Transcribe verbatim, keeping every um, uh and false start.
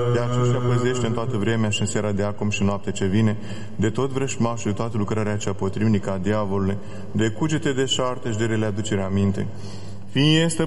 De aceștia păzește în toată vremea și în seara de acum și noapte ce vine, de tot vrășmașul, de toată lucrarea cea potrivnică a diavolului, de cugete de șarte și de rele aducere aminte. Fie este